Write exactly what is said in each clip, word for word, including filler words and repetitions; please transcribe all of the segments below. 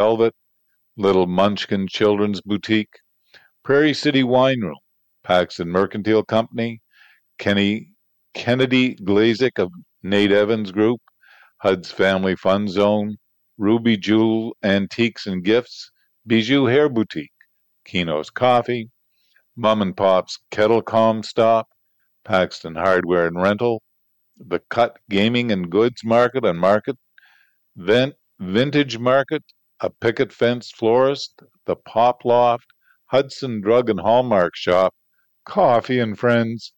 Velvet, Little Munchkin Children's Boutique, Prairie City Wine Room, Paxton Mercantile Company, Kenny Kennedy Glazik of Nate Evans Group, Hud's Family Fun Zone, Ruby Jewel Antiques and Gifts, Bijou Hair Boutique, Kino's Coffee, Mom and Pop's Kettle Com Stop, Paxton Hardware and Rental, The Cut Gaming and Goods Market and Market, Vent, Vintage Market, A Picket Fence Florist, The Pop Loft, Hudson Drug and Hallmark Shop, Coffee and Friends,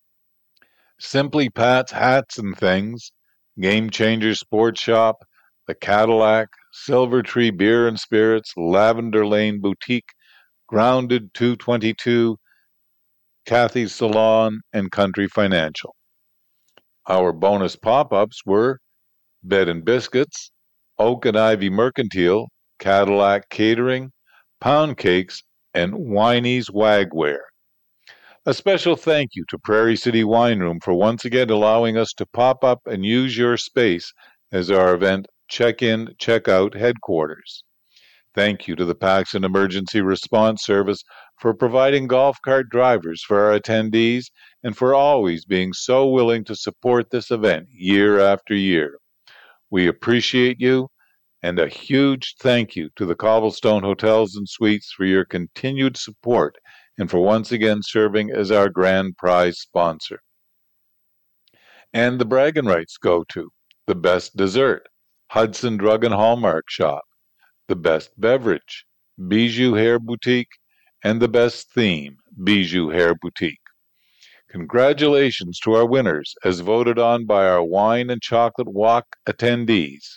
Simply Pat's Hats and Things, Game Changer Sports Shop, The Cadillac, Silver Tree Beer and Spirits, Lavender Lane Boutique, Grounded two twenty-two, Kathy's Salon, and Country Financial. Our bonus pop-ups were Bed and Biscuits, Oak and Ivy Mercantile, Cadillac Catering, Pound Cakes, and Winey's Wagware. A special thank you to Prairie City Wine Room for once again allowing us to pop up and use your space as our event check-in, check-out headquarters. Thank you to the Paxton Emergency Response Service for providing golf cart drivers for our attendees and for always being so willing to support this event year after year. We appreciate you, and a huge thank you to the Cobblestone Hotels and Suites for your continued support and for once again serving as our grand prize sponsor. And the bragging rights go to the best dessert, Hudson Drug and Hallmark Shop, the best beverage, Bijou Hair Boutique, and the best theme, Bijou Hair Boutique. Congratulations to our winners as voted on by our Wine and Chocolate Walk attendees.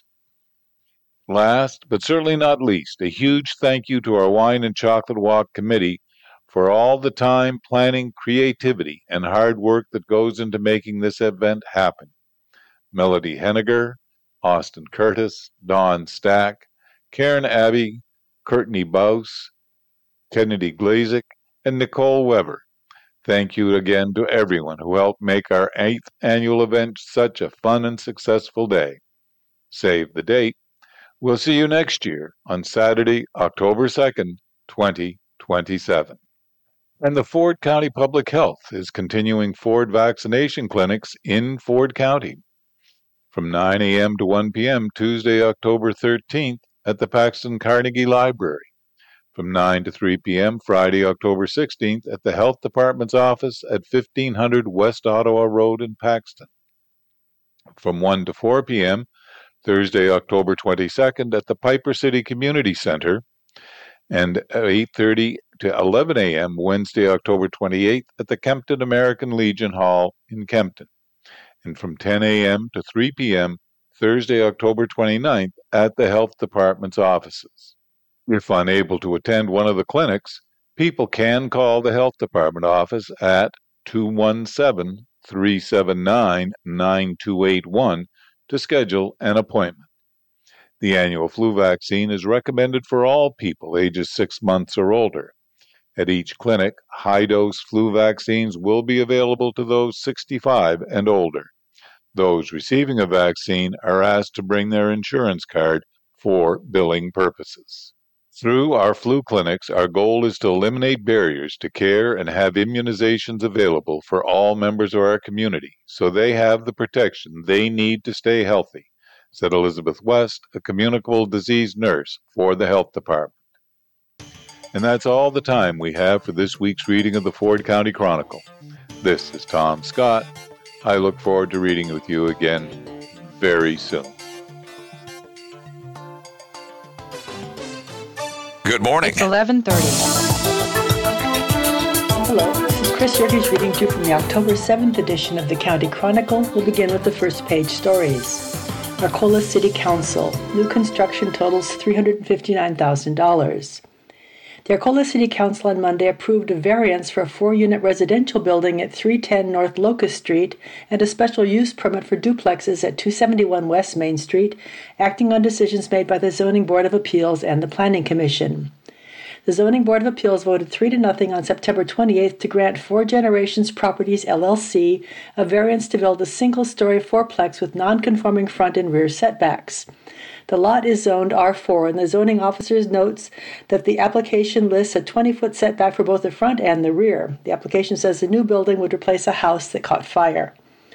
Last, but certainly not least, a huge thank you to our Wine and Chocolate Walk committee for all the time, planning, creativity, and hard work that goes into making this event happen. Melody Henniger, Austin Curtis, Don Stack, Karen Abbey, Courtney Bouse, Kennedy Glazik, and Nicole Weber. Thank you again to everyone who helped make our eighth annual event such a fun and successful day. Save the date. We'll see you next year on Saturday, October second, twenty twenty-seven. And the Ford County Public Health is continuing Ford vaccination clinics in Ford County from nine a.m. to one p.m. Tuesday, October thirteenth at the Paxton Carnegie Library, from nine to three p.m. Friday, October sixteenth at the Health Department's office at fifteen hundred West Ottawa Road in Paxton, from one to four p.m. Thursday, October twenty-second at the Piper City Community Center, and at eight thirty to eleven a.m. Wednesday, October twenty-eighth at the Kempton American Legion Hall in Kempton, and from ten a.m. to three p.m. Thursday, October twenty-ninth at the Health Department's offices. If unable to attend one of the clinics, people can call the Health Department office at two one seven, three seven nine, nine two eight one to schedule an appointment. The annual flu vaccine is recommended for all people ages six months or older. At each clinic, high-dose flu vaccines will be available to those sixty-five and older. Those receiving a vaccine are asked to bring their insurance card for billing purposes. Through our flu clinics, our goal is to eliminate barriers to care and have immunizations available for all members of our community so they have the protection they need to stay healthy, said Elizabeth West, a communicable disease nurse for the Health Department. And that's all the time we have for this week's reading of the Ford County Chronicle. This is Tom Scott. I look forward to reading with you again very soon. Good morning. It's eleven thirty. Hello, this is Chris Yerkes reading to you from the October seventh edition of the County Chronicle. We'll begin with the first page stories. Arcola City Council. New construction totals three hundred fifty-nine thousand dollars. The Arcola City Council on Monday approved a variance for a four-unit residential building at three ten North Locust Street and a special use permit for duplexes at two seventy-one West Main Street, acting on decisions made by the Zoning Board of Appeals and the Planning Commission. The Zoning Board of Appeals voted three to nothing on September twenty-eighth to grant Four Generations Properties, L L C, a variance to build a single-story fourplex with non-conforming front and rear setbacks. The lot is zoned R four, and the zoning officer notes that the application lists a twenty-foot setback for both the front and the rear. The application says the new building would replace a house that caught fire.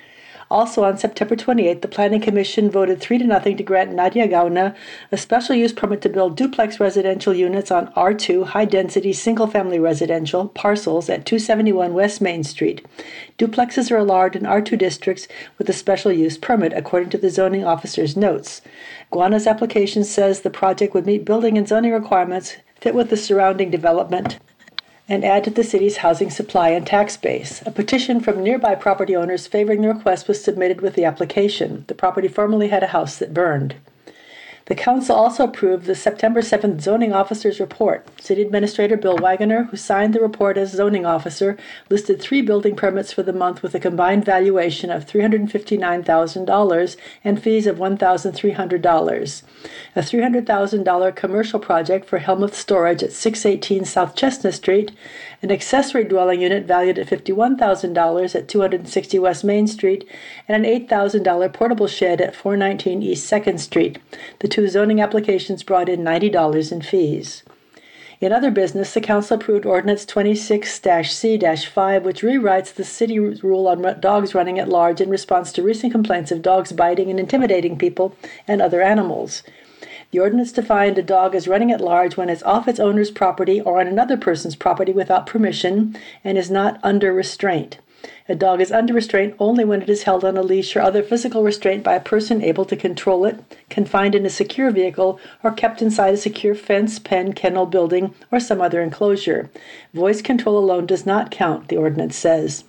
Also, on September twenty-eighth, the Planning Commission voted three to nothing to grant Nadia Gauna a special use permit to build duplex residential units on R two high-density single-family residential parcels at two seventy-one West Main Street. Duplexes are allowed in R two districts with a special use permit, according to the zoning officer's notes. Gauna's application says the project would meet building and zoning requirements, fit with the surrounding development, and add to the city's housing supply and tax base. A petition from nearby property owners favoring the request was submitted with the application. The property formerly had a house that burned. The council also approved the September seventh zoning officer's report. City Administrator Bill Wagoner, who signed the report as zoning officer, listed three building permits for the month with a combined valuation of three hundred fifty-nine thousand dollars and fees of one thousand three hundred dollars. A three hundred thousand dollars commercial project for Helmuth Storage at six eighteen South Chestnut Street, an accessory dwelling unit valued at fifty-one thousand dollars at two sixty West Main Street, and an eight thousand dollars portable shed at four nineteen East second Street. The two zoning applications brought in ninety dollars in fees. In other business, the council approved Ordinance twenty-six C five, which rewrites the city rule on dogs running at large in response to recent complaints of dogs biting and intimidating people and other animals. The ordinance defined a dog as running at large when it's off its owner's property or on another person's property without permission and is not under restraint. A dog is under restraint only when it is held on a leash or other physical restraint by a person able to control it, confined in a secure vehicle, or kept inside a secure fence, pen, kennel, building, or some other enclosure. Voice control alone does not count, the ordinance says.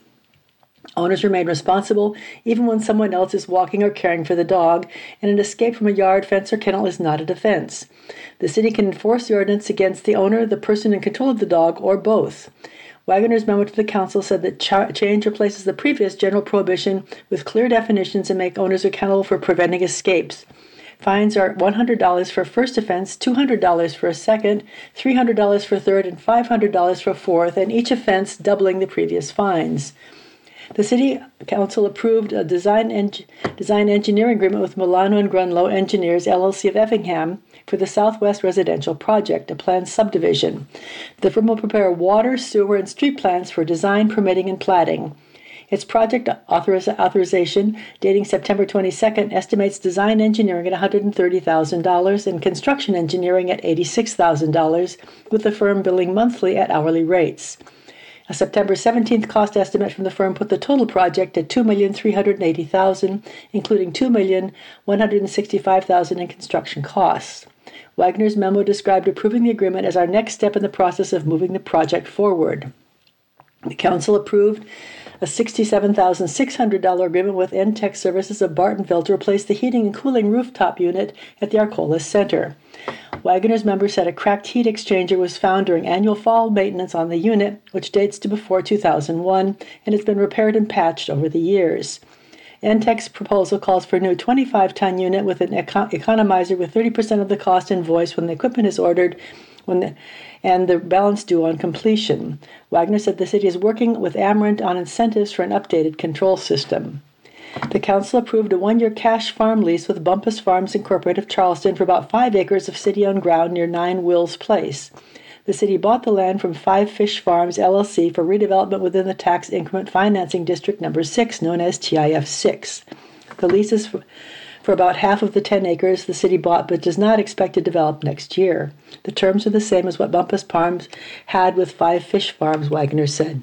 Owners remain responsible even when someone else is walking or caring for the dog, and an escape from a yard, fence, or kennel is not a defense. The city can enforce the ordinance against the owner, the person in control of the dog, or both. Wagoner's memo to the council said that ch- change replaces the previous general prohibition with clear definitions and make owners accountable for preventing escapes. Fines are one hundred dollars for a first offense, two hundred dollars for a second, three hundred dollars for a third, and five hundred dollars for a fourth, and each offense doubling the previous fines. The City Council approved a design, en- design engineering agreement with Milano and Grunlow Engineers, L L C of Effingham, for the Southwest Residential Project, a planned subdivision. The firm will prepare water, sewer, and street plans for design, permitting, and platting. Its project authoriz- authorization, dating September twenty-second, estimates design engineering at one hundred thirty thousand dollars and construction engineering at eighty-six thousand dollars, with the firm billing monthly at hourly rates. A September seventeenth cost estimate from the firm put the total project at two million three hundred eighty thousand dollars, including two million one hundred sixty-five thousand dollars in construction costs. Wagner's memo described approving the agreement as our next step in the process of moving the project forward. The council approved a sixty-seven thousand six hundred dollars agreement with N-Tech Services of Bartonville to replace the heating and cooling rooftop unit at the Arcola Center. Wagner's members said a cracked heat exchanger was found during annual fall maintenance on the unit, which dates to before two thousand one, and has been repaired and patched over the years. N-Tech's proposal calls for a new twenty-five ton unit with an econ- economizer with thirty percent of the cost invoiced when the equipment is ordered when the, and the balance due on completion. Wagner said the city is working with Amerant on incentives for an updated control system. The council approved a one-year cash farm lease with Bumpus Farms Incorporated of Charleston for about five acres of city-owned ground near nine Wills Place. The city bought the land from Five Fish Farms, L L C, for redevelopment within the Tax Increment Financing District Number six, known as T I F six. The lease is for, for about half of the ten acres the city bought, but does not expect to develop next year. The terms are the same as what Bumpus Farms had with Five Fish Farms, Wagner said.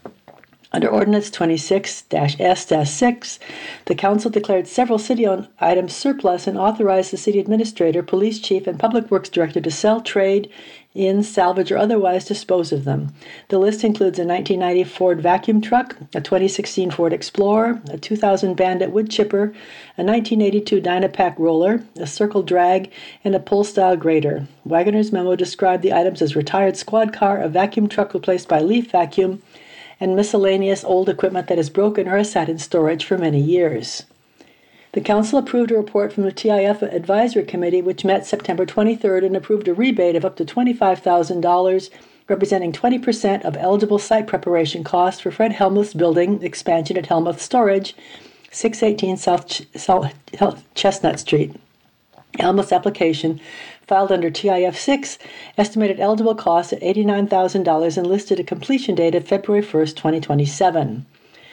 Under Ordinance twenty-six S six, the council declared several city-owned items surplus and authorized the city administrator, police chief, and public works director to sell, trade in, salvage, or otherwise dispose of them. The list includes a nineteen ninety Ford vacuum truck, a twenty sixteen Ford Explorer, a two thousand Bandit wood chipper, a nineteen eighty-two Dynapack roller, a Circle drag, and a pull-style grader. Wagner's memo described the items as retired squad car, a vacuum truck replaced by Leaf Vacuum, and miscellaneous old equipment that is broken or has sat in storage for many years. The council approved a report from the T I F Advisory Committee, which met September twenty-third and approved a rebate of up to twenty-five thousand dollars, representing twenty percent of eligible site preparation costs for Fred Helmuth's building expansion at Helmuth Storage, six eighteen South, Ch- South Chestnut Street. Alma's application, filed under T I F six, estimated eligible costs at eighty-nine thousand dollars and listed a completion date of February first, twenty twenty-seven.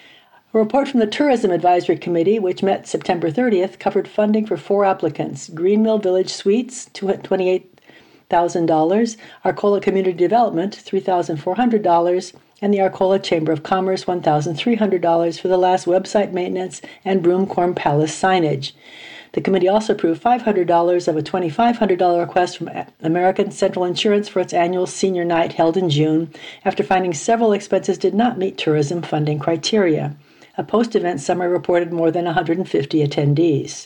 A report from the Tourism Advisory Committee, which met September thirtieth, covered funding for four applicants: Greenmill Village Suites, twenty-eight thousand dollars, Arcola Community Development, three thousand four hundred dollars, and the Arcola Chamber of Commerce, one thousand three hundred dollars for the last website maintenance and Broomcorn Palace signage. The committee also approved five hundred dollars of a two thousand five hundred dollars request from American Central Insurance for its annual senior night held in June, after finding several expenses did not meet tourism funding criteria. A post-event summary reported more than one hundred fifty attendees.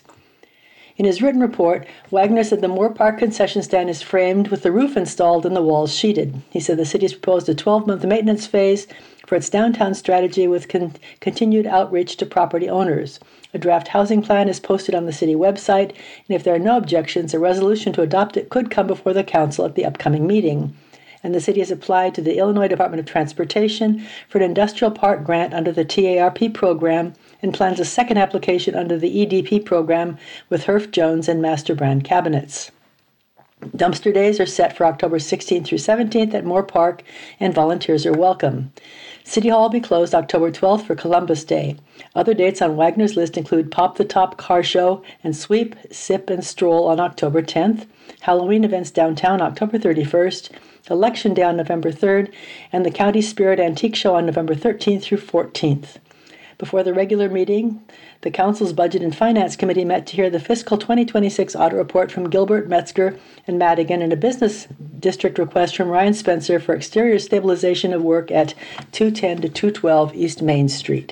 In his written report, Wagner said the Moore Park concession stand is framed with the roof installed and the walls sheeted. He said the city has proposed a twelve-month maintenance phase for its downtown strategy with con- continued outreach to property owners. A draft housing plan is posted on the city website, and if there are no objections, a resolution to adopt it could come before the council at the upcoming meeting. And the city has applied to the Illinois Department of Transportation for an industrial park grant under the T A R P program and plans a second application under the E D P program with Herff Jones and Master Brand Cabinets. Dumpster days are set for October sixteenth through seventeenth at Moore Park, and volunteers are welcome. City Hall will be closed October twelfth for Columbus Day. Other dates on Wagner's list include Pop the Top Car Show and Sweep, Sip, and Stroll on October tenth, Halloween events downtown October thirty-first, Election Day on November third, and the County Spirit Antique Show on November thirteenth through fourteenth. Before the regular meeting, the Council's Budget and Finance Committee met to hear the fiscal twenty twenty-six audit report from Gilbert, Metzger, and Madigan, and a business district request from Ryan Spencer for exterior stabilization of work at two ten to two twelve East Main Street.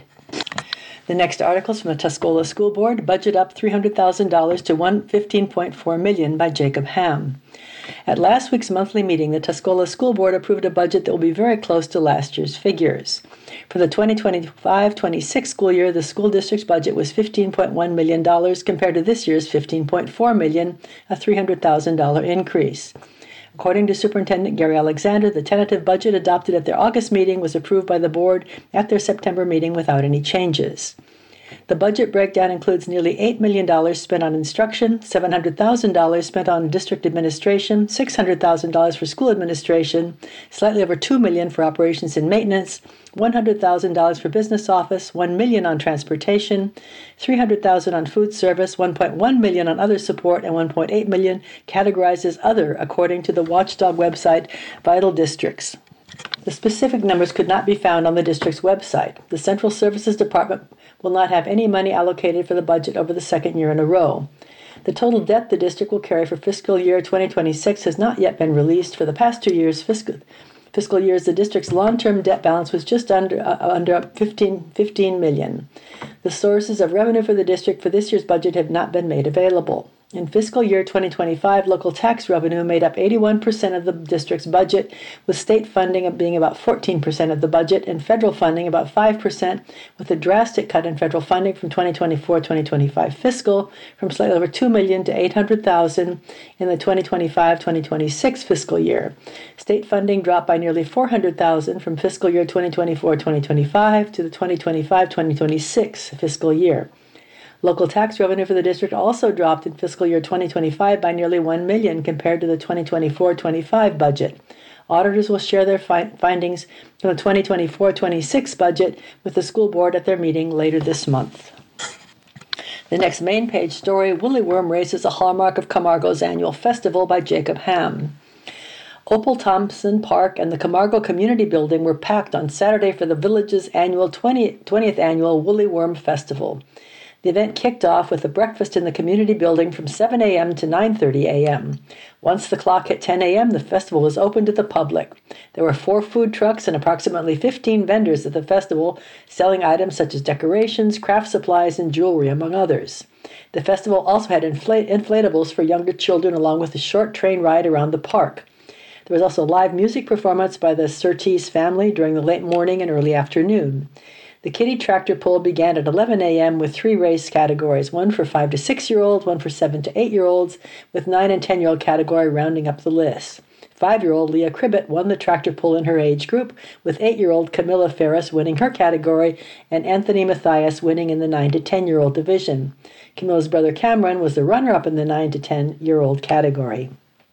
The next articles from the Tuscola School Board: budget up three hundred thousand dollars to one hundred fifteen point four million dollars by Jacob Ham. At last week's monthly meeting, the Tuscola School Board approved a budget that will be very close to last year's figures. For the twenty twenty-five twenty-six school year, the school district's budget was fifteen point one million dollars compared to this year's fifteen point four million dollars, a three hundred thousand dollars increase. According to Superintendent Gary Alexander, the tentative budget adopted at their August meeting was approved by the board at their September meeting without any changes. The budget breakdown includes nearly eight million dollars spent on instruction, seven hundred thousand dollars spent on district administration, six hundred thousand dollars for school administration, slightly over two million dollars for operations and maintenance, one hundred thousand dollars for business office, one million dollars on transportation, three hundred thousand dollars on food service, one point one million dollars on other support, and one point eight million dollars categorized as other, according to the watchdog website Vital Districts. The specific numbers could not be found on the district's website. The Central Services Department will not have any money allocated for the budget over the second year in a row. The total debt the district will carry for fiscal year twenty twenty-six has not yet been released. For the past two years, fiscal, fiscal years, the district's long-term debt balance was just under uh, under fifteen, fifteen million dollars. The sources of revenue for the district for this year's budget have not been made available. In fiscal year twenty twenty-five, local tax revenue made up eighty-one percent of the district's budget, with state funding being about fourteen percent of the budget and federal funding about five percent, with a drastic cut in federal funding from twenty twenty-four twenty twenty-five fiscal from slightly over two million dollars to eight hundred thousand dollars in the twenty twenty-five twenty twenty-six fiscal year. State funding dropped by nearly four hundred thousand dollars from fiscal year twenty twenty-four twenty twenty-five to the twenty twenty-five twenty twenty-six fiscal year. Local tax revenue for the district also dropped in fiscal year twenty twenty-five by nearly one million dollars compared to the twenty twenty-four twenty-five budget. Auditors will share their fi- findings from the twenty twenty-four twenty-six budget with the school board at their meeting later this month. The next main page story: Woolly Worm raises a hallmark of Camargo's annual festival, by Jacob Ham. Opal Thompson Park and the Camargo Community Building were packed on Saturday for the village's annual twentieth, twentieth annual Woolly Worm Festival. The event kicked off with a breakfast in the community building from seven a.m. to nine thirty a.m. Once the clock hit ten a.m., the festival was open to the public. There were four food trucks and approximately fifteen vendors at the festival, selling items such as decorations, craft supplies, and jewelry, among others. The festival also had infl- inflatables for younger children, along with a short train ride around the park. There was also a live music performance by the Surtees family during the late morning and early afternoon. The kiddie tractor pull began at eleven a.m. with three race categories, one for five to six-year-olds, one for seven to eight-year-olds, with nine and ten-year-old category rounding up the list. Five-year-old Leah Cribbett won the tractor pull in her age group, with eight-year-old Camilla Ferris winning her category and Anthony Matthias winning in the nine to ten-year-old division. Camilla's brother Cameron was the runner-up in the nine to ten-year-old category.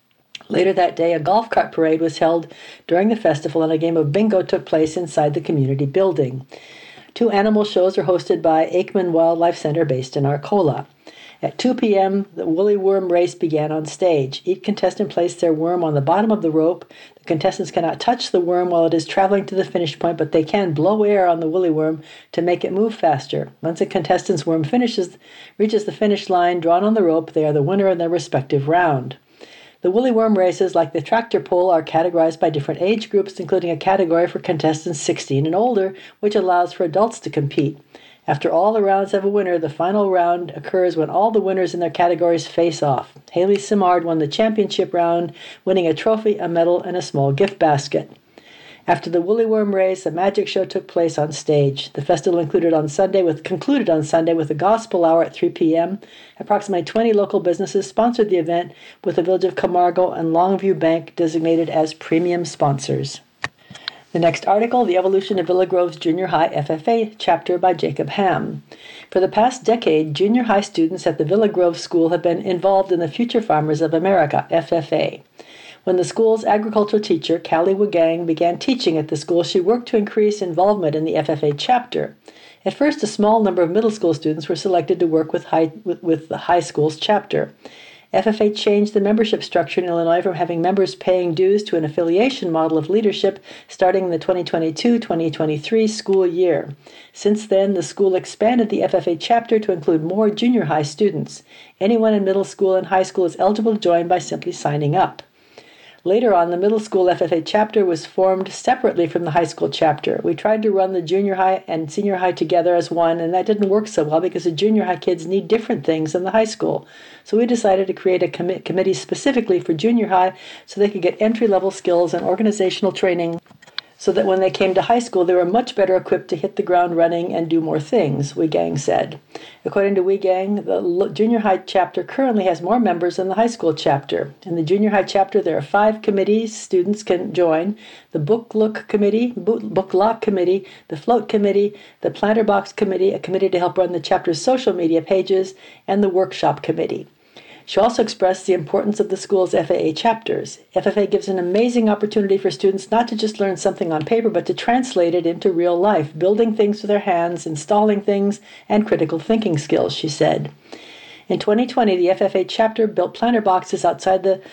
Later that day, a golf cart parade was held during the festival and a game of bingo took place inside the community building. Two animal shows are hosted by Aikman Wildlife Center based in Arcola. At two p.m., the woolly worm race began on stage. Each contestant placed their worm on the bottom of the rope. The contestants cannot touch the worm while it is traveling to the finish point, but they can blow air on the woolly worm to make it move faster. Once a contestant's worm finishes, reaches the finish line drawn on the rope, they are the winner in their respective round. The woolly worm races, like the tractor pull, are categorized by different age groups, including a category for contestants sixteen and older, which allows for adults to compete. After all the rounds have a winner, the final round occurs when all the winners in their categories face off. Haley Simard won the championship round, winning a trophy, a medal, and a small gift basket. After the woolly worm race, a magic show took place on stage. The festival included on Sunday with, concluded on Sunday with a gospel hour at three p.m. Approximately twenty local businesses sponsored the event, with the Village of Camargo and Longview Bank designated as premium sponsors. The next article, The Evolution of Villa Grove's Junior High F F A Chapter by Jacob Ham. For the past decade, junior high students at the Villa Grove School have been involved in the Future Farmers of America, F F A. When the school's agricultural teacher, Callie Wagang, began teaching at the school, she worked to increase involvement in the F F A chapter. At first, a small number of middle school students were selected to work with, high, with, with the high school's chapter. F F A changed the membership structure in Illinois from having members paying dues to an affiliation model of leadership starting in the twenty twenty-two twenty twenty-three school year. Since then, the school expanded the F F A chapter to include more junior high students. Anyone in middle school and high school is eligible to join by simply signing up. Later on, the middle school F F A chapter was formed separately from the high school chapter. We tried to run the junior high and senior high together as one, and that didn't work so well because the junior high kids need different things than the high school. So we decided to create a com- committee specifically for junior high so they could get entry-level skills and organizational training, so that when they came to high school, they were much better equipped to hit the ground running and do more things, Wagang said. According to Wagang, the junior high chapter currently has more members than the high school chapter. In the junior high chapter, there are five committees students can join: the Book Look Committee, Book Lock Committee, the Float Committee, the Planter Box Committee, a committee to help run the chapter's social media pages, and the Workshop Committee. She also expressed the importance of the school's F A A chapters. F F A gives an amazing opportunity for students not to just learn something on paper, but to translate it into real life, building things with their hands, installing things, and critical thinking skills, she said. In twenty twenty, the F F A chapter built planter boxes outside the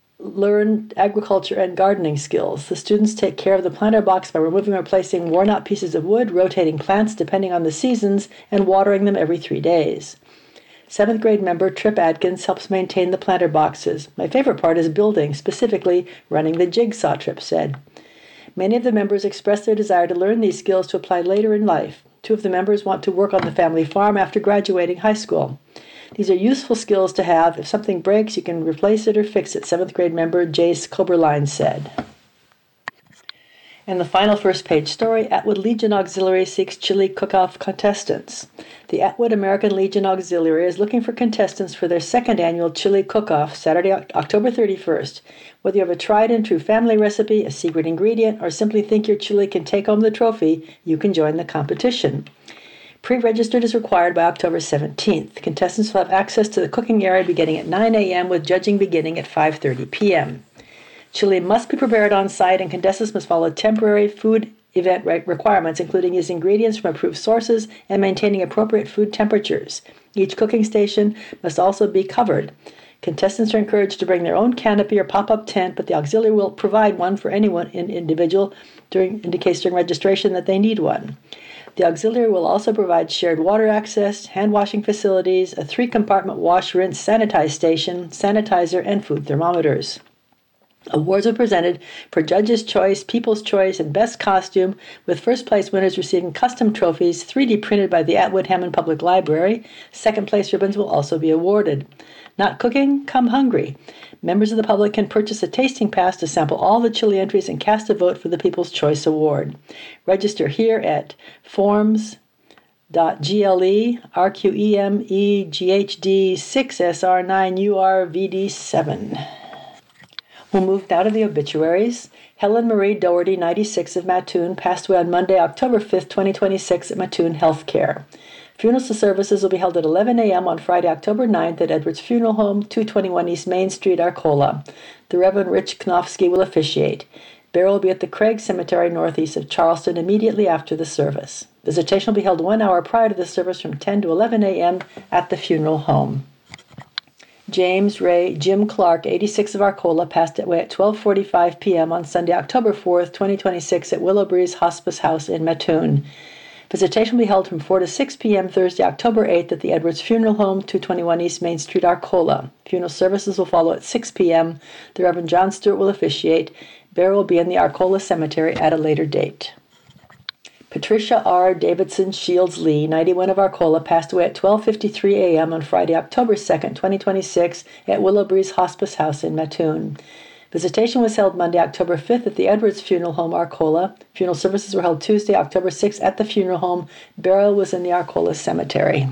Learn agriculture and gardening skills. The students take care of the planter box by removing or replacing worn-out pieces of wood, rotating plants depending on the seasons, and watering them every three days. Seventh grade member Trip Adkins helps maintain the planter boxes. My favorite part is building, specifically running the jigsaw, Trip said. Many of the members expressed their desire to learn these skills to apply later in life. Two of the members want to work on the family farm after graduating high school. These are useful skills to have. If something breaks, you can replace it or fix it, seventh grade member Jace Koberline said. And the final first-page story, Atwood Legion Auxiliary seeks chili cook-off contestants. The Atwood American Legion Auxiliary is looking for contestants for their second annual chili cook-off, Saturday, October thirty-first. Whether you have a tried-and-true family recipe, a secret ingredient, or simply think your chili can take home the trophy, you can join the competition. Pre-registered is required by October seventeenth. Contestants will have access to the cooking area beginning at nine a.m. with judging beginning at five thirty p.m. Chili must be prepared on site, and contestants must follow temporary food event requirements, including using ingredients from approved sources and maintaining appropriate food temperatures. Each cooking station must also be covered. Contestants are encouraged to bring their own canopy or pop-up tent, but the auxiliary will provide one for anyone in individual during indicates during registration that they need one. The auxiliary will also provide shared water access, hand-washing facilities, a three-compartment wash, rinse, sanitize station, sanitizer, and food thermometers. Awards were presented for Judge's Choice, People's Choice, and Best Costume, with first-place winners receiving custom trophies three D printed by the Atwood Hammond Public Library. Second-place ribbons will also be awarded. Not cooking? Come hungry. Members of the public can purchase a tasting pass to sample all the chili entries and cast a vote for the People's Choice Award. Register here at forms dot G L E R Q E M E G H D six S R nine U R V D seven. We'll move now to the obituaries. Helen Marie Doherty, ninety-six, of Mattoon, passed away on Monday, October fifth, twenty twenty-six at Mattoon Healthcare. Funeral services will be held at eleven a.m. on Friday, October ninth at Edwards Funeral Home, two twenty-one East Main Street, Arcola. The Reverend Rich Knofsky will officiate. Burial will be at the Craig Cemetery northeast of Charleston immediately after the service. Visitation will be held one hour prior to the service from ten to eleven a.m. at the funeral home. James Ray Jim Clark, eighty-six, of Arcola, passed away at twelve forty-five p.m. on Sunday, October fourth, twenty twenty-six at Willow Breeze Hospice House in Mattoon. Visitation will be held from four to six p.m. Thursday, October eighth at the Edwards Funeral Home, two twenty-one East Main Street, Arcola. Funeral services will follow at six p.m. The Reverend John Stewart will officiate. Burial will be in the Arcola Cemetery at a later date. Patricia R. Davidson Shields Lee, ninety-one, of Arcola, passed away at twelve fifty-three a.m. on Friday, October second, twenty twenty-six at Willow Breeze Hospice House in Mattoon. Visitation was held Monday, October fifth at the Edwards Funeral Home, Arcola. Funeral services were held Tuesday, October sixth at the funeral home. Burial was in the Arcola Cemetery.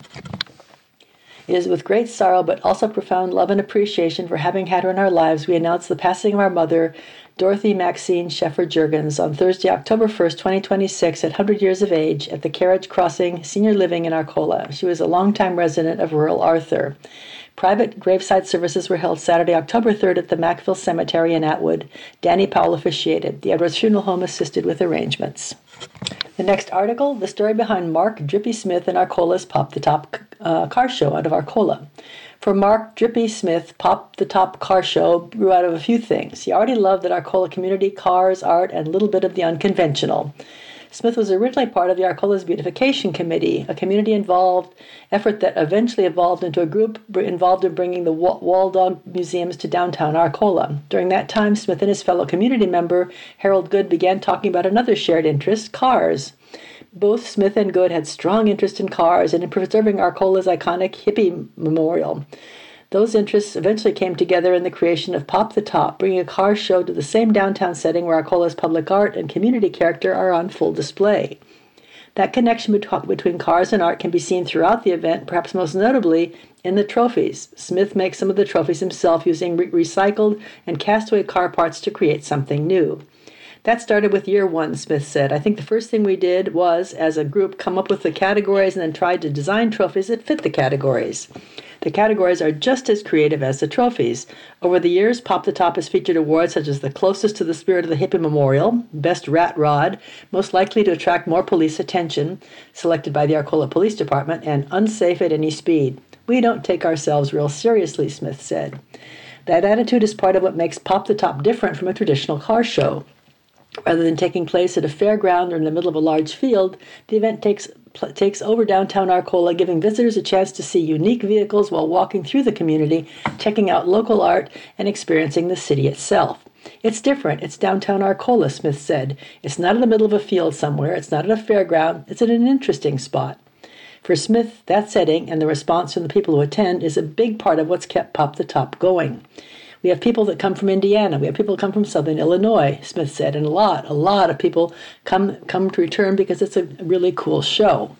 It is with great sorrow but also profound love and appreciation for having had her in our lives we announce the passing of our mother, Dorothy Maxine Sheffer Juergens, on Thursday, October first, twenty twenty-six, at one hundred years of age, at the Carriage Crossing Senior Living in Arcola. She was a longtime resident of rural Arthur. Private graveside services were held Saturday, October third at the Mackville Cemetery in Atwood. Danny Powell officiated. The Edwards Funeral Home assisted with arrangements. The next article, the story behind Mark Drippy Smith and Arcola's Pop the Top uh, car show out of Arcola. For Mark Drippy Smith, Pop the Top car show grew out of a few things. He already loved the Arcola community, cars, art, and a little bit of the unconventional. Smith was originally part of the Arcola's Beautification Committee, a community-involved effort that eventually evolved into a group involved in bringing the wall dog museums to downtown Arcola. During that time, Smith and his fellow community member, Harold Good, began talking about another shared interest, cars. Both Smith and Good had strong interest in cars and in preserving Arcola's iconic hippie memorial. Those interests eventually came together in the creation of Pop the Top, bringing a car show to the same downtown setting where Arcola's public art and community character are on full display. That connection between cars and art can be seen throughout the event, perhaps most notably in the trophies. Smith makes some of the trophies himself using re- recycled and castaway car parts to create something new. That started with year one, Smith said. I think the first thing we did was, as a group, come up with the categories and then tried to design trophies that fit the categories. The categories are just as creative as the trophies. Over the years, Pop the Top has featured awards such as the closest to the spirit of the hippie memorial, best rat rod, most likely to attract more police attention, selected by the Arcola Police Department, and unsafe at any speed. We don't take ourselves real seriously, Smith said. That attitude is part of what makes Pop the Top different from a traditional car show. Rather than taking place at a fairground or in the middle of a large field, the event takes pl- takes over downtown Arcola, giving visitors a chance to see unique vehicles while walking through the community, checking out local art, and experiencing the city itself. It's different. It's downtown Arcola, Smith said. It's not in the middle of a field somewhere. It's not at a fairground. It's at an interesting spot. For Smith, that setting and the response from the people who attend is a big part of what's kept Pop the Top going. We have people that come from Indiana. We have people that come from Southern Illinois, Smith said, and a lot, a lot of people come come to return because it's a really cool show.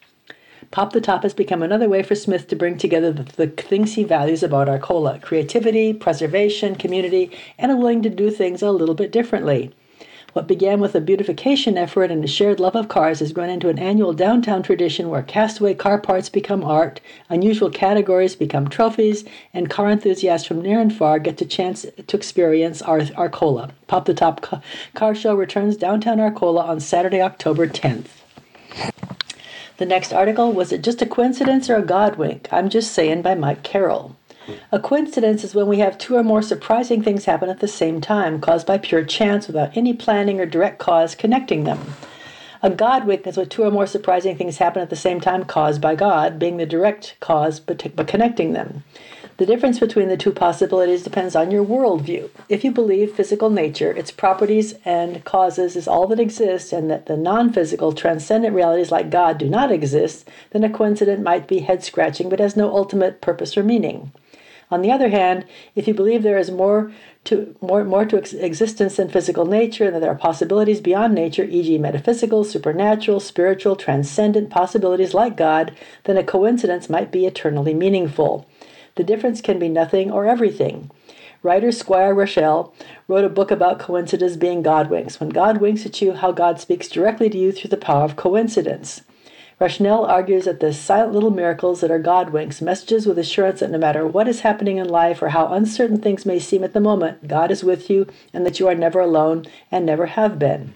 Pop the Top has become another way for Smith to bring together the, the things he values about Arcola: creativity, preservation, community, and a willing to do things a little bit differently. What began with a beautification effort and a shared love of cars has grown into an annual downtown tradition where castaway car parts become art, unusual categories become trophies, and car enthusiasts from near and far get the chance to experience Ar- Arcola. Pop the Top ca- Car Show returns downtown Arcola on Saturday, October tenth. The next article, Was It Just a Coincidence or a God Wink? I'm Just Saying, by Mike Carroll. A coincidence is when we have two or more surprising things happen at the same time, caused by pure chance without any planning or direct cause connecting them. A God wink is when two or more surprising things happen at the same time, caused by God, being the direct cause but, but connecting them. The difference between the two possibilities depends on your worldview. If you believe physical nature, its properties and causes is all that exists, and that the non-physical, transcendent realities like God do not exist, then a coincidence might be head-scratching but has no ultimate purpose or meaning. On the other hand, if you believe there is more to more more to ex- existence than physical nature, and that there are possibilities beyond nature, for example metaphysical, supernatural, spiritual, transcendent possibilities like God, then a coincidence might be eternally meaningful. The difference can be nothing or everything. Writer Squire Rochelle wrote a book about coincidences being God winks. When God winks at you, how God speaks directly to you through the power of coincidence. Rochelle argues that the silent little miracles that are God winks, messages with assurance that no matter what is happening in life or how uncertain things may seem at the moment, God is with you and that you are never alone and never have been.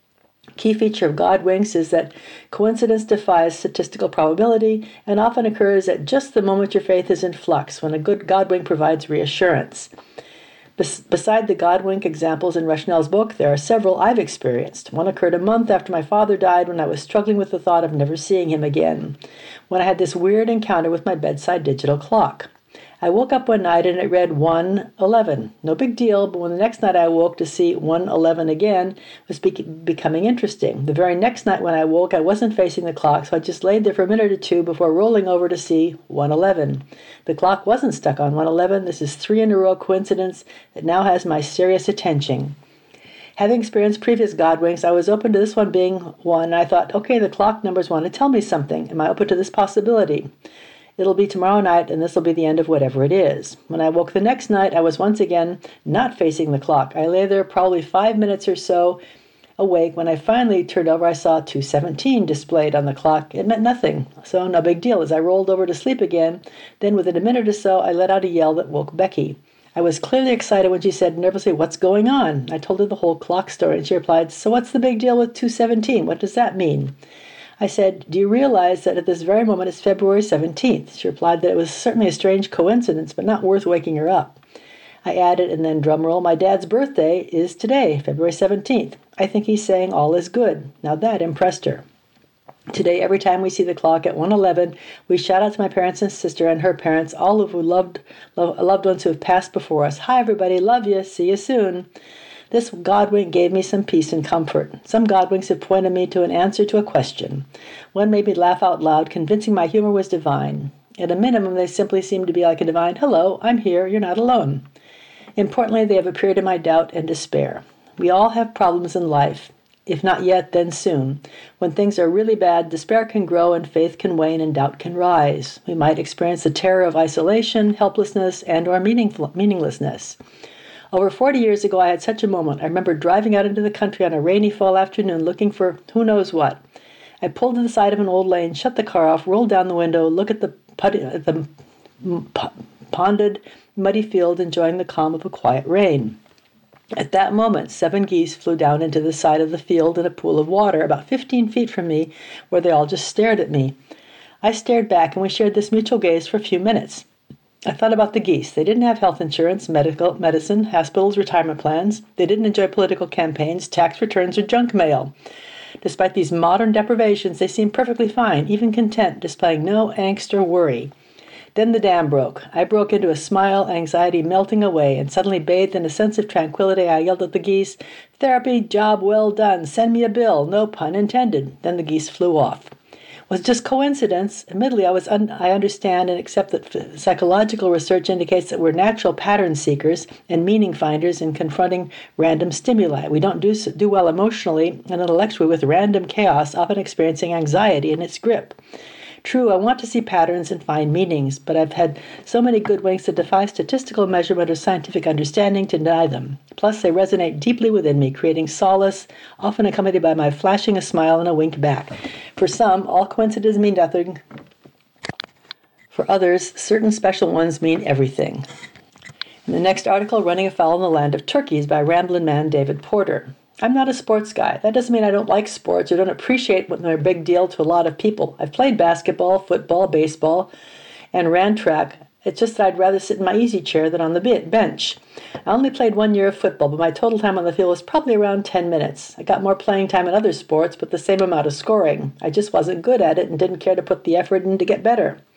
Key feature of God winks is that coincidence defies statistical probability and often occurs at just the moment your faith is in flux, when a good God wink provides reassurance. Bes- beside the God wink examples in Rochelle's book, there are several I've experienced. One occurred a month after my father died, when I was struggling with the thought of never seeing him again, when I had this weird encounter with my bedside digital clock. I woke up one night and it read one eleven. No big deal, but when the next night I woke to see one eleven again, it was be- becoming interesting. The very next night when I woke, I wasn't facing the clock, so I just laid there for a minute or two before rolling over to see one eleven. The clock wasn't stuck on one eleven. This is three in a row coincidence that now has my serious attention. Having experienced previous God winks, I was open to this one being one, and I thought, okay, the clock numbers want to tell me something. Am I open to this possibility? It'll be tomorrow night, and this will be the end of whatever it is. When I woke the next night, I was once again not facing the clock. I lay there probably five minutes or so awake. When I finally turned over, I saw two seventeen displayed on the clock. It meant nothing, so no big deal. As I rolled over to sleep again, then within a minute or so, I let out a yell that woke Becky. I was clearly excited when she said nervously, "What's going on?" I told her the whole clock story, and she replied, "So what's the big deal with two seventeen? What does that mean?" I said, "Do you realize that at this very moment it's February seventeenth? She replied that it was certainly a strange coincidence, but not worth waking her up. I added, and then drumroll, "My dad's birthday is today, February seventeenth. I think he's saying all is good." Now that impressed her. Today, every time we see the clock at one eleven, we shout out to my parents and sister and her parents, all of who loved, loved, loved ones who have passed before us. "Hi, everybody. Love you. See you soon." This God wink gave me some peace and comfort. Some God winks have pointed me to an answer to a question. One made me laugh out loud, convincing my humor was divine. At a minimum, they simply seem to be like a divine, "Hello, I'm here, you're not alone." Importantly, they have appeared in my doubt and despair. We all have problems in life. If not yet, then soon. When things are really bad, despair can grow and faith can wane and doubt can rise. We might experience the terror of isolation, helplessness, and or meaningful, meaninglessness. Over forty years ago, I had such a moment. I remember driving out into the country on a rainy fall afternoon looking for who knows what. I pulled to the side of an old lane, shut the car off, rolled down the window, looked at the, putty, at the ponded, muddy field, enjoying the calm of a quiet rain. At that moment, seven geese flew down into the side of the field in a pool of water about fifteen feet from me, where they all just stared at me. I stared back, and we shared this mutual gaze for a few minutes. I thought about the geese. They didn't have health insurance, medical, medicine, hospitals, retirement plans. They didn't enjoy political campaigns, tax returns, or junk mail. Despite these modern deprivations, they seemed perfectly fine, even content, displaying no angst or worry. Then the dam broke. I broke into a smile, anxiety melting away, and suddenly bathed in a sense of tranquility, I yelled at the geese, "Therapy, job well done, send me a bill, no pun intended." Then the geese flew off. Was it just coincidence? Admittedly, I was un- I understand and accept that f- psychological research indicates that we're natural pattern seekers and meaning finders in confronting random stimuli. We don't do, do well emotionally and intellectually with random chaos, often experiencing anxiety in its grip. True, I want to see patterns and find meanings, but I've had so many good winks that defy statistical measurement or scientific understanding to deny them. Plus, they resonate deeply within me, creating solace, often accompanied by my flashing a smile and a wink back. For some, all coincidences mean nothing. For others, certain special ones mean everything. In the next article, Running Afoul in the Land of Turkeys by Ramblin' Man David Porter. I'm not a sports guy. That doesn't mean I don't like sports or don't appreciate when they're a big deal to a lot of people. I've played basketball, football, baseball, and ran track. It's just that I'd rather sit in my easy chair than on the bench. I only played one year of football, but my total time on the field was probably around ten minutes. I got more playing time in other sports, but the same amount of scoring. I just wasn't good at it and didn't care to put the effort in to get better.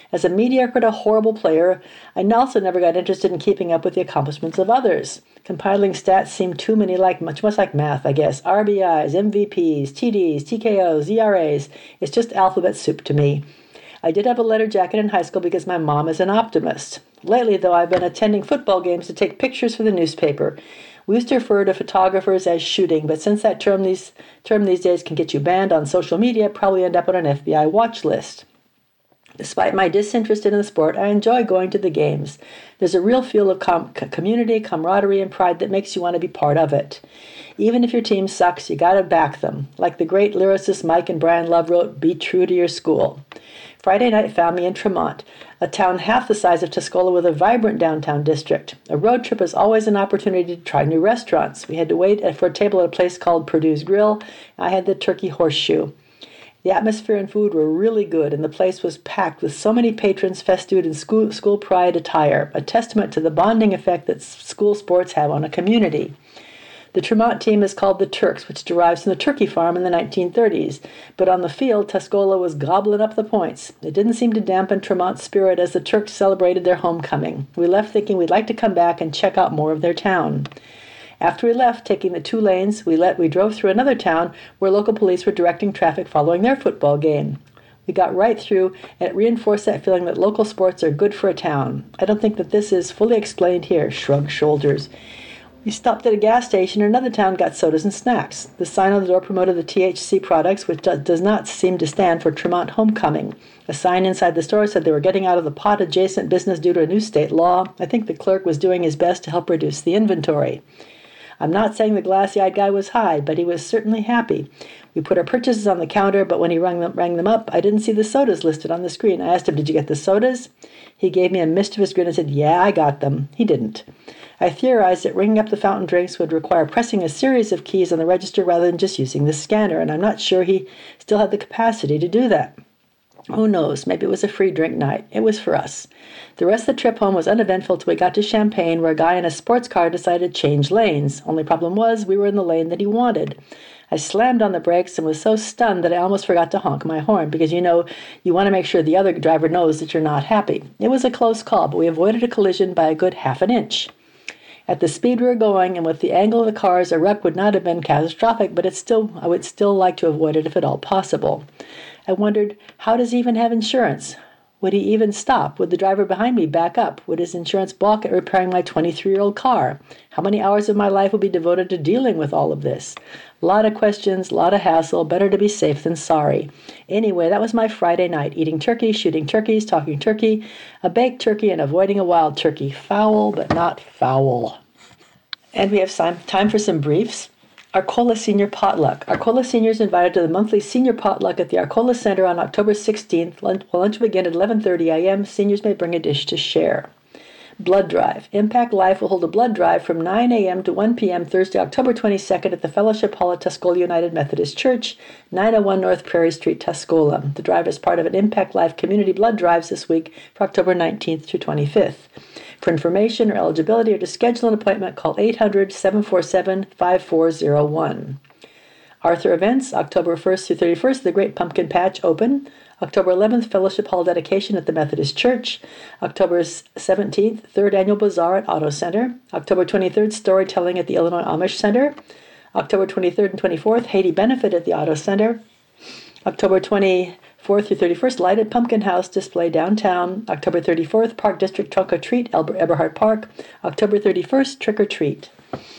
As a mediocre to horrible player, I also never got interested in keeping up with the accomplishments of others. Compiling stats seemed too many like much much like math, I guess. R B Is, M V Ps, T Ds, T K Os, E R As. It's just alphabet soup to me. I did have a letter jacket in high school because my mom is an optimist. Lately, though, I've been attending football games to take pictures for the newspaper. We used to refer to photographers as shooting, but since that term these term these days can get you banned on social media, probably end up on an F B I watch list. Despite my disinterest in the sport, I enjoy going to the games. There's a real feel of com- community, camaraderie, and pride that makes you want to be part of it. Even if your team sucks, you gotta back them. Like the great lyricist Mike and Brian Love wrote, "Be true to your school." Friday night found me in Tremont, a town half the size of Tuscola with a vibrant downtown district. A road trip is always an opportunity to try new restaurants. We had to wait for a table at a place called Purdue's Grill. I had the turkey horseshoe. The atmosphere and food were really good, and the place was packed with so many patrons festooned in school, school pride attire, a testament to the bonding effect that school sports have on a community. The Tremont team is called the Turks, which derives from the turkey farm in the nineteen thirties, but on the field, Tuscola was gobbling up the points. It didn't seem to dampen Tremont's spirit as the Turks celebrated their homecoming. We left thinking we'd like to come back and check out more of their town. After we left, taking the two lanes, we let we drove through another town where local police were directing traffic following their football game. We got right through, and it reinforced that feeling that local sports are good for a town. I don't think that this is fully explained here, shrugged shoulders. We stopped at a gas station, and another town got sodas and snacks. The sign on the door promoted the T H C products, which does not seem to stand for Tremont Homecoming. A sign inside the store said they were getting out of the pot-adjacent business due to a new state law. I think the clerk was doing his best to help reduce the inventory. I'm not saying the glassy-eyed guy was high, but he was certainly happy. We put our purchases on the counter, but when he rang them, rang them up, I didn't see the sodas listed on the screen. I asked him, "Did you get the sodas?" He gave me a mischievous grin and said, "Yeah, I got them." He didn't. I theorized that ringing up the fountain drinks would require pressing a series of keys on the register rather than just using the scanner, and I'm not sure he still had the capacity to do that. Who knows? Maybe it was a free drink night. It was for us. The rest of the trip home was uneventful till we got to Champaign, where a guy in a sports car decided to change lanes. Only problem was we were in the lane that he wanted. I slammed on the brakes and was so stunned that I almost forgot to honk my horn, because, you know, you want to make sure the other driver knows that you're not happy. It was a close call, but we avoided a collision by a good half an inch. At the speed we were going, and with the angle of the cars, a wreck would not have been catastrophic, but it's still I would still like to avoid it if at all possible. I wondered, how does he even have insurance? Would he even stop? Would the driver behind me back up? Would his insurance balk at repairing my twenty-three-year-old car? How many hours of my life would be devoted to dealing with all of this? A lot of questions, a lot of hassle, better to be safe than sorry. Anyway, that was my Friday night, eating turkey, shooting turkeys, talking turkey, a baked turkey, and avoiding a wild turkey. Foul, but not foul. And we have time for some briefs. Arcola Senior Potluck. Arcola Seniors invited to the monthly Senior Potluck at the Arcola Center on October sixteenth. Lunch will begin at eleven thirty a.m. Seniors may bring a dish to share. Blood Drive. Impact Life will hold a blood drive from nine a.m. to one p.m. Thursday, October twenty-second at the Fellowship Hall at Tuscola United Methodist Church, nine oh one North Prairie Street, Tuscola. The drive is part of an Impact Life community blood drives this week for October nineteenth to twenty-fifth. For information or eligibility or to schedule an appointment, call eight hundred, seven four seven, five four zero one. Arthur Events, October first through thirty-first, The Great Pumpkin Patch Open. October eleventh, Fellowship Hall Dedication at the Methodist Church. October seventeenth, Third Annual Bazaar at Auto Center. October twenty-third, Storytelling at the Illinois Amish Center. October twenty-third and twenty-fourth, Haiti Benefit at the Auto Center. October twenty-fourth through thirty-first, Lighted Pumpkin House Display downtown. October thirty-fourth, Park District Trunk or Treat, Eberhard Park. October thirty-first, Trick or Treat.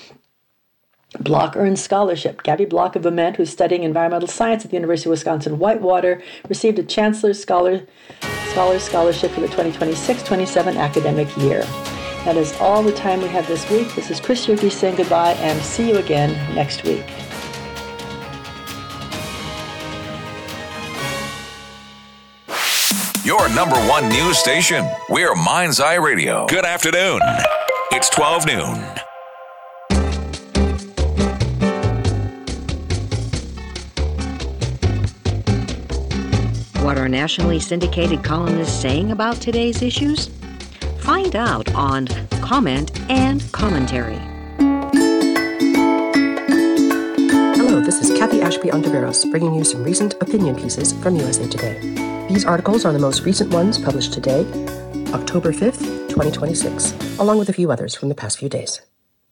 Block earns scholarship. Gabby Block of Vermont, who's studying environmental science at the University of Wisconsin-Whitewater, received a Chancellor's Scholar, Scholar's Scholarship for the twenty twenty-six twenty-seven academic year. That is all the time we have this week. This is Chris Yerke saying goodbye, and see you again next week. Your number one news station. We're Mind's Eye Radio. Good afternoon. It's twelve noon. What are nationally syndicated columnists saying about today's issues? Find out on Comment and Commentary. Hello, this is Kathy Ashby Ontiveros, bringing you some recent opinion pieces from U S A Today. These articles are the most recent ones published today, October fifth, twenty twenty-six, along with a few others from the past few days.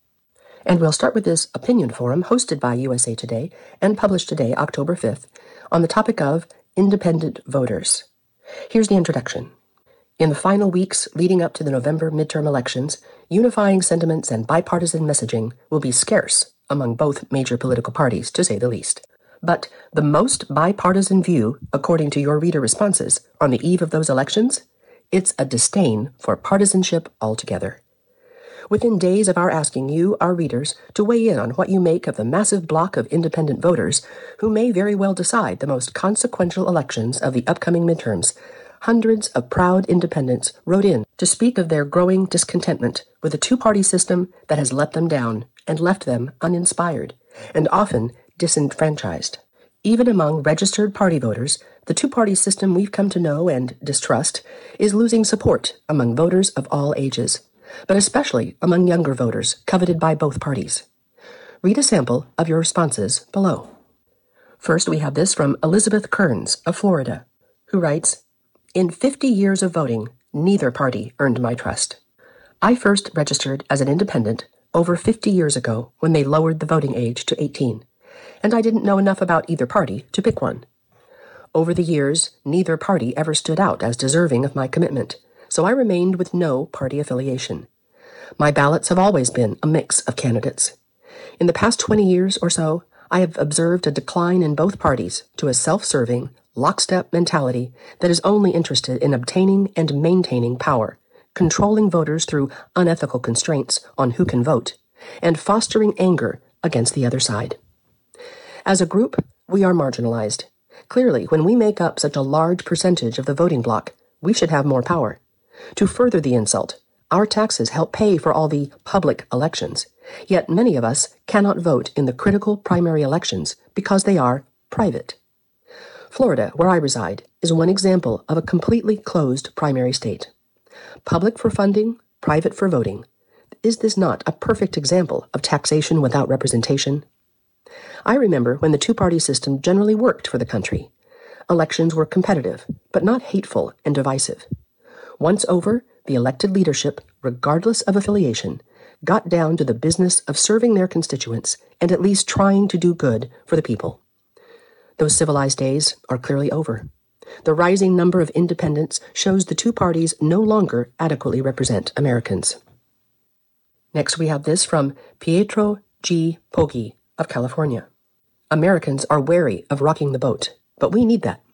And we'll start with this opinion forum hosted by U S A Today and published today, October fifth, on the topic of independent voters. Here's the introduction. In the final weeks leading up to the November midterm elections, unifying sentiments and bipartisan messaging will be scarce among both major political parties, to say the least. But the most bipartisan view, according to your reader responses, on the eve of those elections, it's a disdain for partisanship altogether. Within days of our asking you, our readers, to weigh in on what you make of the massive block of independent voters who may very well decide the most consequential elections of the upcoming midterms, hundreds of proud independents wrote in to speak of their growing discontentment with a two-party system that has let them down and left them uninspired and often disenfranchised. Even among registered party voters, the two-party system we've come to know and distrust is losing support among voters of all ages, but especially among younger voters coveted by both parties. Read a sample of your responses below. First, we have this from Elizabeth Kearns of Florida, who writes, "In fifty years of voting, neither party earned my trust. I first registered as an independent over fifty years ago when they lowered the voting age to eighteen, and I didn't know enough about either party to pick one. Over the years, neither party ever stood out as deserving of my commitment, so I remained with no party affiliation. My ballots have always been a mix of candidates. In the past twenty years or so, I have observed a decline in both parties to a self-serving, lockstep mentality that is only interested in obtaining and maintaining power, controlling voters through unethical constraints on who can vote, and fostering anger against the other side. As a group, we are marginalized. Clearly, when we make up such a large percentage of the voting bloc, we should have more power. To further the insult, our taxes help pay for all the public elections, yet many of us cannot vote in the critical primary elections because they are private. Florida, where I reside, is one example of a completely closed primary state. Public for funding, private for voting. Is this not a perfect example of taxation without representation? I remember when the two-party system generally worked for the country. Elections were competitive, but not hateful and divisive. Once over, the elected leadership, regardless of affiliation, got down to the business of serving their constituents and at least trying to do good for the people. Those civilized days are clearly over. The rising number of independents shows the two parties no longer adequately represent Americans. Next, we have this from Pietro G. Poggi of California. Americans are wary of rocking the boat, but we need that.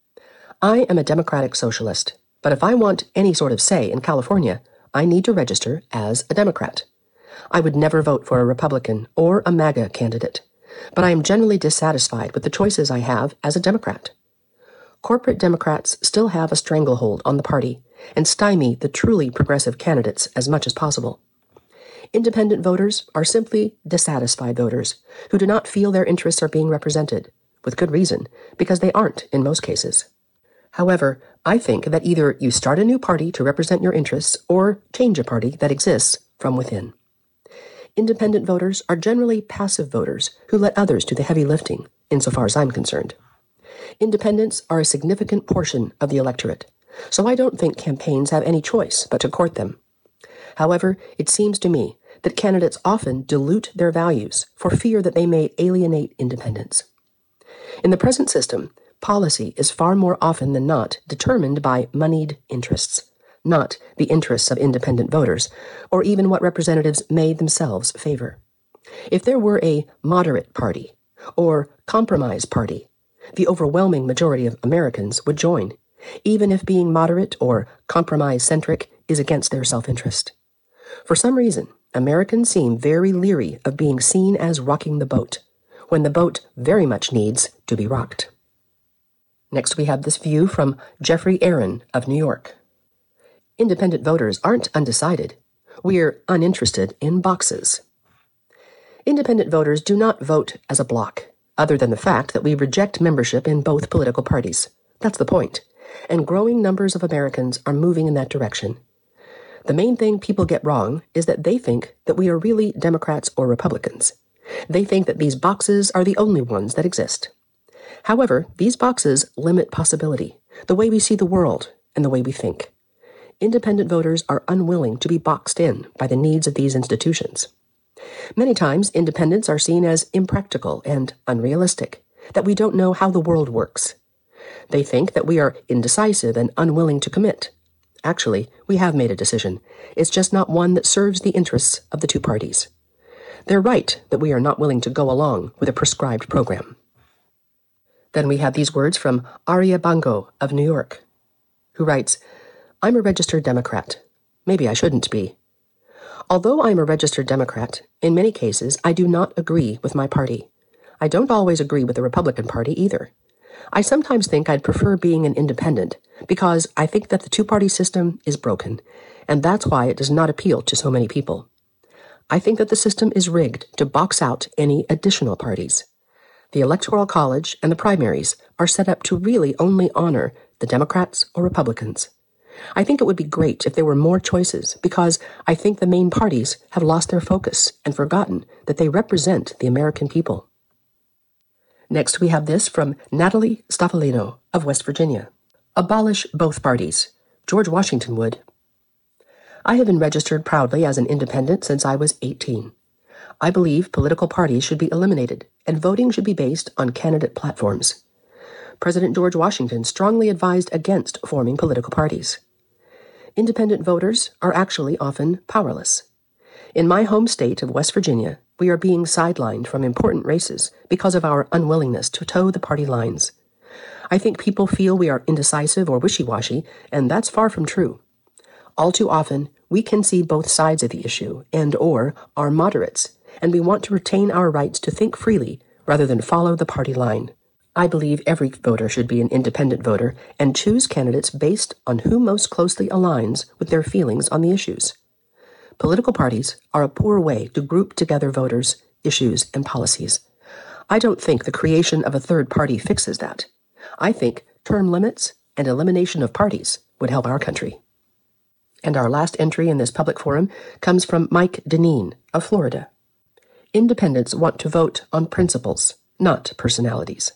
I am a democratic socialist, but if I want any sort of say in California, I need to register as a Democrat. I would never vote for a Republican or a MAGA candidate, but I am generally dissatisfied with the choices I have as a Democrat. Corporate Democrats still have a stranglehold on the party and stymie the truly progressive candidates as much as possible. Independent voters are simply dissatisfied voters who do not feel their interests are being represented, with good reason, because they aren't in most cases. However, I think that either you start a new party to represent your interests or change a party that exists from within. Independent voters are generally passive voters who let others do the heavy lifting, insofar as I'm concerned. Independents are a significant portion of the electorate, so I don't think campaigns have any choice but to court them. However, it seems to me that candidates often dilute their values for fear that they may alienate independents. In the present system, policy is far more often than not determined by moneyed interests, not the interests of independent voters, or even what representatives may themselves favor. If there were a moderate party or compromise party, the overwhelming majority of Americans would join, even if being moderate or compromise-centric is against their self-interest. For some reason, Americans seem very leery of being seen as rocking the boat, when the boat very much needs to be rocked. Next, we have this view from Jeffrey Aaron of New York. Independent voters aren't undecided. We're uninterested in boxes. Independent voters do not vote as a bloc, other than the fact that we reject membership in both political parties. That's the point, and growing numbers of Americans are moving in that direction. The main thing people get wrong is that they think that we are really Democrats or Republicans. They think that these boxes are the only ones that exist. However, these boxes limit possibility, the way we see the world, and the way we think. Independent voters are unwilling to be boxed in by the needs of these institutions. Many times, independents are seen as impractical and unrealistic, that we don't know how the world works. They think that we are indecisive and unwilling to commit. Actually, we have made a decision. It's just not one that serves the interests of the two parties. They're right that we are not willing to go along with a prescribed program. Then we have these words from Arya Bango of New York, who writes, I'm a registered Democrat. Maybe I shouldn't be. Although I'm a registered Democrat, in many cases I do not agree with my party. I don't always agree with the Republican Party either. I sometimes think I'd prefer being an independent because I think that the two-party system is broken, and that's why it does not appeal to so many people. I think that the system is rigged to box out any additional parties. The Electoral College and the primaries are set up to really only honor the Democrats or Republicans. I think it would be great if there were more choices because I think the main parties have lost their focus and forgotten that they represent the American people. Next, we have this from Natalie Staffolino of West Virginia. Abolish both parties. George Washington would. I have been registered proudly as an independent since I was eighteen. I believe political parties should be eliminated and voting should be based on candidate platforms. President George Washington strongly advised against forming political parties. Independent voters are actually often powerless. In my home state of West Virginia, we are being sidelined from important races because of our unwillingness to toe the party lines. I think people feel we are indecisive or wishy-washy, and that's far from true. All too often, we can see both sides of the issue and or are moderates, and we want to retain our rights to think freely rather than follow the party line. I believe every voter should be an independent voter and choose candidates based on who most closely aligns with their feelings on the issues. Political parties are a poor way to group together voters, issues, and policies. I don't think the creation of a third party fixes that. I think term limits and elimination of parties would help our country. And our last entry in this public forum comes from Mike Deneen of Florida. Independents want to vote on principles, not personalities.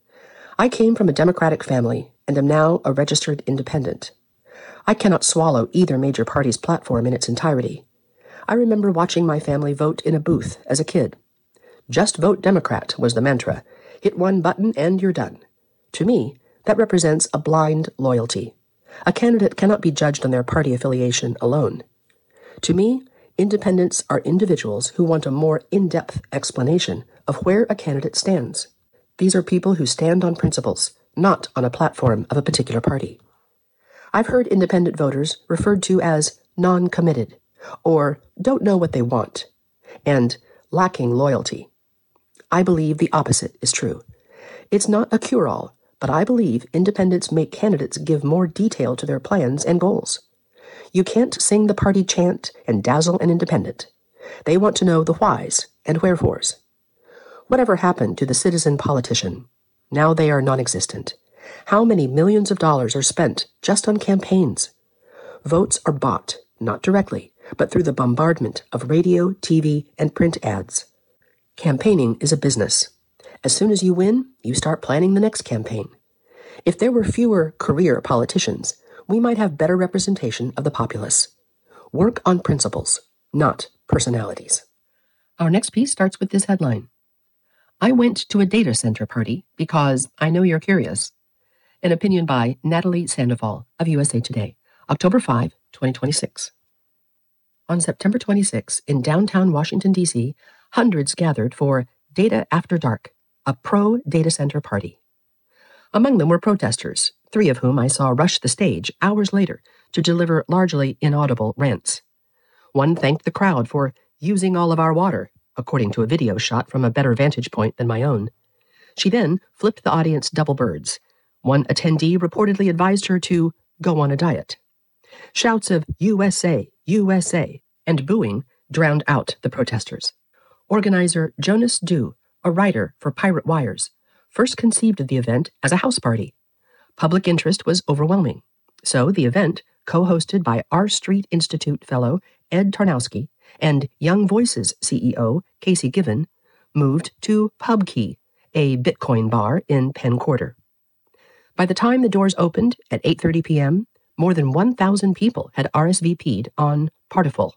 I came from a Democratic family and am now a registered independent. I cannot swallow either major party's platform in its entirety. I remember watching my family vote in a booth as a kid. Just vote Democrat was the mantra. Hit one button and you're done. To me, that represents a blind loyalty. A candidate cannot be judged on their party affiliation alone. To me, independents are individuals who want a more in-depth explanation of where a candidate stands. These are people who stand on principles, not on a platform of a particular party. I've heard independent voters referred to as non-committed, or don't know what they want, and lacking loyalty. I believe the opposite is true. It's not a cure-all, but I believe independents make candidates give more detail to their plans and goals. You can't sing the party chant and dazzle an independent. They want to know the whys and wherefores. Whatever happened to the citizen politician? Now they are non-existent. How many millions of dollars are spent just on campaigns? Votes are bought, not directly, but through the bombardment of radio, T V, and print ads. Campaigning is a business. As soon as you win, you start planning the next campaign. If there were fewer career politicians, we might have better representation of the populace. Work on principles, not personalities. Our next piece starts with this headline. I went to a data center party because I know you're curious. An opinion by Natalie Sandoval of U S A Today, October fifth, twenty twenty-six. On September twenty-sixth, in downtown Washington, D C, hundreds gathered for Data After Dark, a pro-data center party. Among them were protesters, three of whom I saw rush the stage hours later to deliver largely inaudible rants. One thanked the crowd for using all of our water, according to a video shot from a better vantage point than my own. She then flipped the audience double birds. One attendee reportedly advised her to go on a diet. Shouts of U S A, U S A, and booing drowned out the protesters. Organizer Jonas Dew, a writer for Pirate Wires, first conceived the event as a house party. Public interest was overwhelming, so the event, co-hosted by R Street Institute fellow Ed Tarnowski and Young Voices C E O Casey Given, moved to PubKey, a Bitcoin bar in Penn Quarter. By the time the doors opened at eight thirty p.m., more than one thousand people had R S V P'd on Partiful.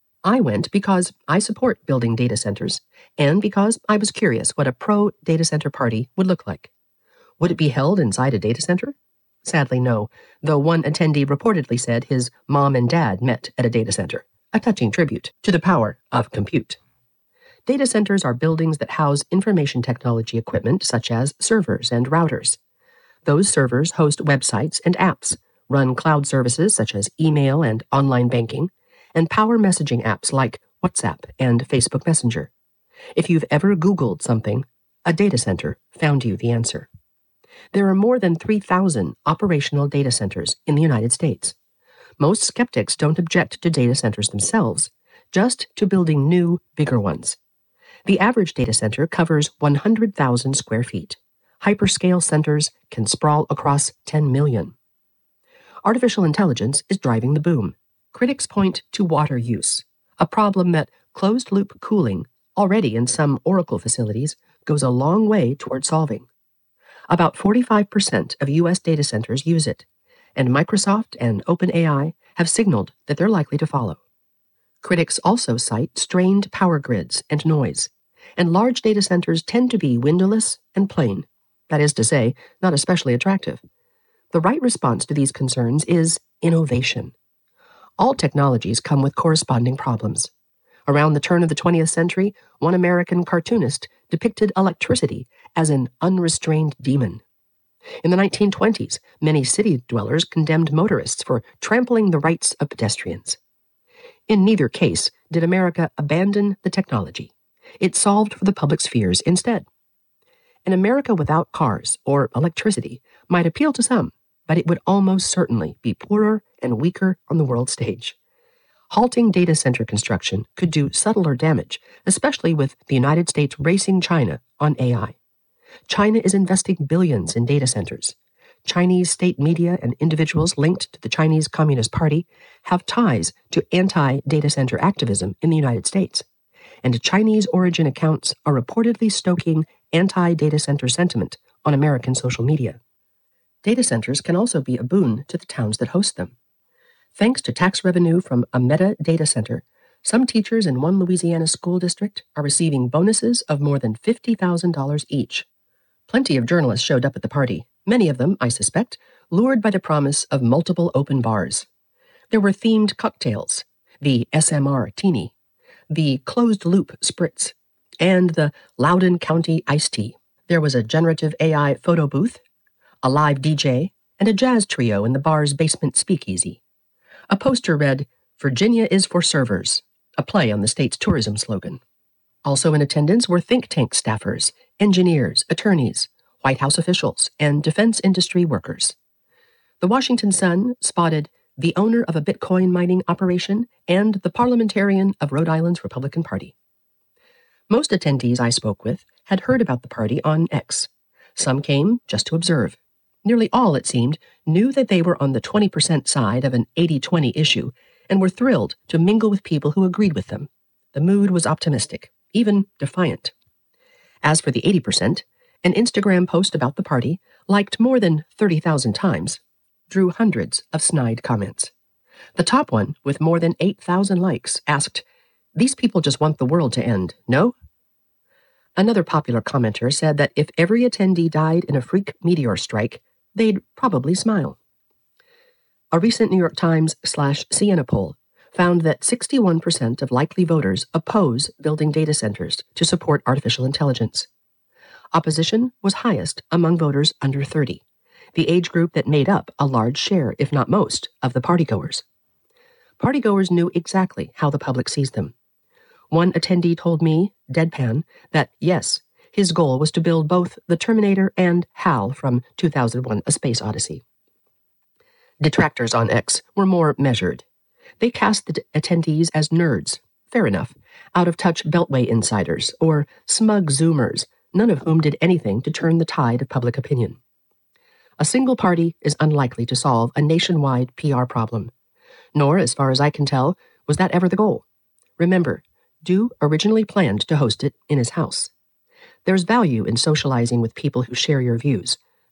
I went because I support building data centers and because I was curious what a pro-data center party would look like. Would it be held inside a data center? Sadly, no, though one attendee reportedly said his mom and dad met at a data center, a touching tribute to the power of compute. Data centers are buildings that house information technology equipment such as servers and routers. Those servers host websites and apps, run cloud services such as email and online banking, and power messaging apps like WhatsApp and Facebook Messenger. If you've ever Googled something, a data center found you the answer. There are more than three thousand operational data centers in the United States. Most skeptics don't object to data centers themselves, just to building new, bigger ones. The average data center covers one hundred thousand square feet. Hyperscale centers can sprawl across ten million. Artificial intelligence is driving the boom. Critics point to water use, a problem that closed-loop cooling, already in some Oracle facilities, goes a long way toward solving. About forty-five percent of U S data centers use it, and Microsoft and OpenAI have signaled that they're likely to follow. Critics also cite strained power grids and noise, and large data centers tend to be windowless and plain, that is to say, not especially attractive. The right response to these concerns is innovation. All technologies come with corresponding problems. Around the turn of the twentieth century, one American cartoonist depicted electricity as an unrestrained demon. In the nineteen twenties, many city dwellers condemned motorists for trampling the rights of pedestrians. In neither case did America abandon the technology. It solved for the public's fears instead. An America without cars or electricity might appeal to some, but it would almost certainly be poorer and weaker on the world stage. Halting data center construction could do subtler damage, especially with the United States racing China on A I. China is investing billions in data centers. Chinese state media and individuals linked to the Chinese Communist Party have ties to anti-data center activism in the United States, and Chinese origin accounts are reportedly stoking anti-data center sentiment on American social media. Data centers can also be a boon to the towns that host them. Thanks to tax revenue from a Meta data center, some teachers in one Louisiana school district are receiving bonuses of more than fifty thousand dollars each. Plenty of journalists showed up at the party, many of them, I suspect, lured by the promise of multiple open bars. There were themed cocktails, the S M R Teeny, the Closed Loop Spritz, and the Loudoun County Iced Tea. There was a generative A I photo booth, a live D J, and a jazz trio in the bar's basement speakeasy. A poster read, "Virginia is for servers," a play on the state's tourism slogan. Also in attendance were think tank staffers, engineers, attorneys, White House officials, and defense industry workers. The Washington Sun spotted the owner of a Bitcoin mining operation and the parliamentarian of Rhode Island's Republican Party. Most attendees I spoke with had heard about the party on X. Some came just to observe. Nearly all, it seemed, knew that they were on the twenty percent side of an eighty twenty issue and were thrilled to mingle with people who agreed with them. The mood was optimistic, even defiant. As for the eighty percent, an Instagram post about the party, liked more than thirty thousand times, drew hundreds of snide comments. The top one, with more than eight thousand likes, asked, "These people just want the world to end, no?" Another popular commenter said that if every attendee died in a freak meteor strike, they'd probably smile. A recent New York Times slash Siena poll found that sixty-one percent of likely voters oppose building data centers to support artificial intelligence. Opposition was highest among voters under thirty, the age group that made up a large share, if not most, of the partygoers. Partygoers knew exactly how the public sees them. One attendee told me, deadpan, that yes, his goal was to build both the Terminator and HAL from two thousand one: A Space Odyssey. Detractors on X were more measured. They cast the attendees as nerds, fair enough, out-of-touch Beltway insiders, or smug Zoomers, none of whom did anything to turn the tide of public opinion. A single party is unlikely to solve a nationwide P R problem. Nor, as far as I can tell, was that ever the goal. Remember, Dew originally planned to host it in his house. There's value in socializing with people who share your views,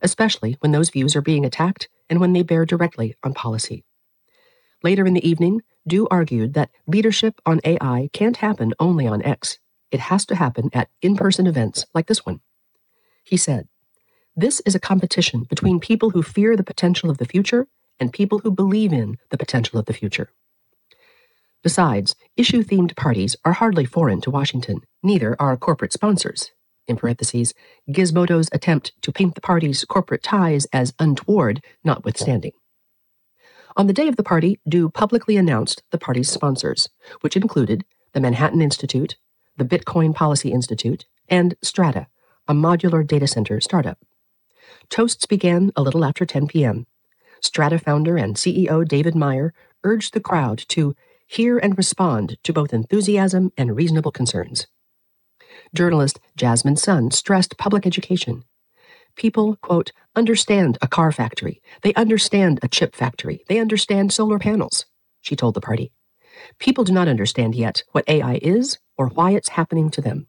especially when those views are being attacked and when they bear directly on policy. Later in the evening, Du argued that leadership on A I can't happen only on X. It has to happen at in-person events like this one. He said, "This is a competition between people who fear the potential of the future and people who believe in the potential of the future." Besides, issue-themed parties are hardly foreign to Washington. Neither are corporate sponsors. In parentheses, Gizmodo's attempt to paint the party's corporate ties as untoward notwithstanding. On the day of the party, Du publicly announced the party's sponsors, which included the Manhattan Institute, the Bitcoin Policy Institute, and Strata, a modular data center startup. Toasts began a little after ten p.m. Strata founder and C E O David Meyer urged the crowd to hear and respond to both enthusiasm and reasonable concerns. Journalist Jasmine Sun stressed public education. People, quote, understand a car factory. They understand a chip factory. They understand solar panels, she told the party. People do not understand yet what A I is or why it's happening to them.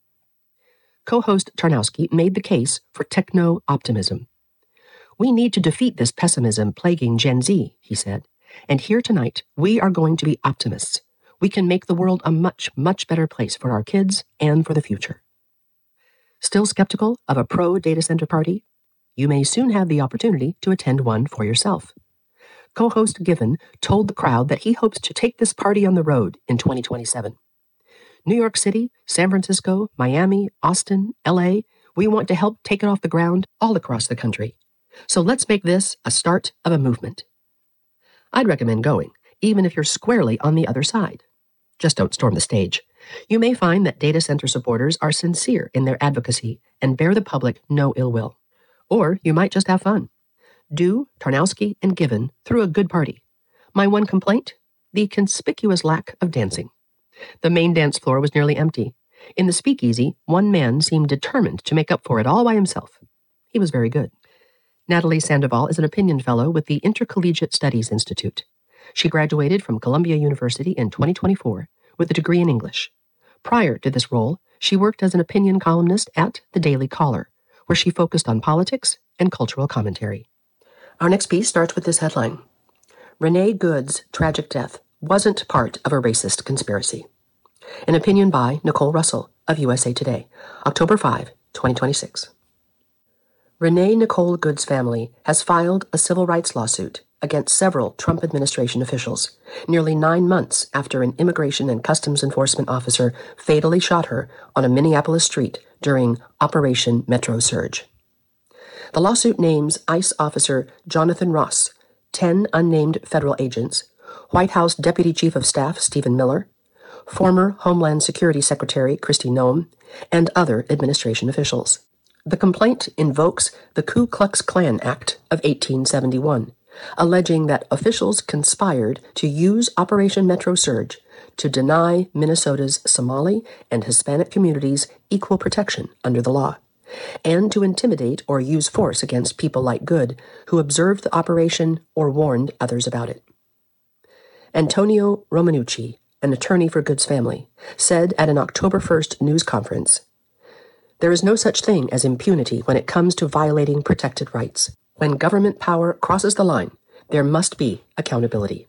Co-host Tarnowski made the case for techno-optimism. "We need to defeat this pessimism plaguing Gen Z," he said. "And here tonight, we are going to be optimists. We can make the world a much, much better place for our kids and for the future." Still skeptical of a pro-data center party? You may soon have the opportunity to attend one for yourself. Co-host Given told the crowd that he hopes to take this party on the road in twenty twenty-seven. New York City, San Francisco, Miami, Austin, L A, we want to help take it off the ground all across the country. So let's make this a start of a movement. I'd recommend going, even if you're squarely on the other side. Just don't storm the stage. You may find that data center supporters are sincere in their advocacy and bear the public no ill will. Or you might just have fun. Du, Tarnowski, and Given threw a good party. My one complaint? The conspicuous lack of dancing. The main dance floor was nearly empty. In the speakeasy, one man seemed determined to make up for it all by himself. He was very good. Natalie Sandoval is an opinion fellow with the Intercollegiate Studies Institute. She graduated from Columbia University in twenty twenty-four with a degree in English. Prior to this role, she worked as an opinion columnist at The Daily Caller, where she focused on politics and cultural commentary. Our next piece starts with this headline: Renee Good's tragic death wasn't part of a racist conspiracy. An opinion by Nicole Russell of U S A Today, October fifth, twenty twenty-six. Renee Nicole Good's family has filed a civil rights lawsuit against several Trump administration officials, nearly nine months after an Immigration and Customs Enforcement officer fatally shot her on a Minneapolis street during Operation Metro Surge. The lawsuit names ICE officer Jonathan Ross, ten unnamed federal agents, White House Deputy Chief of Staff Stephen Miller, former Homeland Security Secretary Kristi Noem, and other administration officials. The complaint invokes the Ku Klux Klan Act of eighteen seventy-one, alleging that officials conspired to use Operation Metro Surge to deny Minnesota's Somali and Hispanic communities equal protection under the law, and to intimidate or use force against people like Good who observed the operation or warned others about it. Antonio Romanucci, an attorney for Good's family, said at an October first news conference, "There is no such thing as impunity when it comes to violating protected rights. When government power crosses the line, there must be accountability."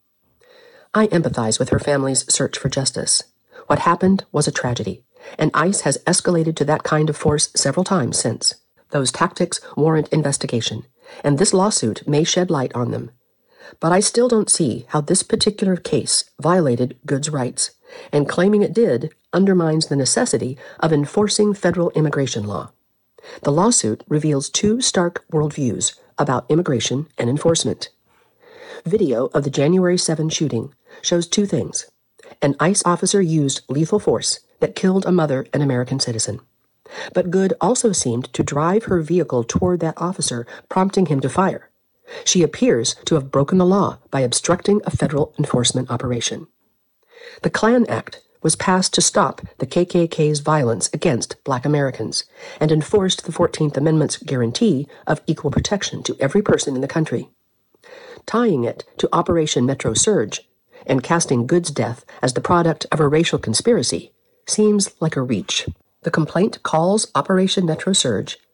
I empathize with her family's search for justice. What happened was a tragedy, and ICE has escalated to that kind of force several times since. Those tactics warrant investigation, and this lawsuit may shed light on them. But I still don't see how this particular case violated Good's rights, and claiming it did undermines the necessity of enforcing federal immigration law. The lawsuit reveals two stark worldviews about immigration and enforcement. Video of the January seventh shooting shows two things. An ICE officer used lethal force that killed a mother, an American citizen. But Good also seemed to drive her vehicle toward that officer, prompting him to fire. She appears to have broken the law by obstructing a federal enforcement operation. The Klan Act was passed to stop the K K K's violence against Black Americans and enforced the fourteenth Amendment's guarantee of equal protection to every person in the country. Tying it to Operation Metro Surge and casting Good's death as the product of a racial conspiracy seems like a reach. The complaint calls Operation Metro Surge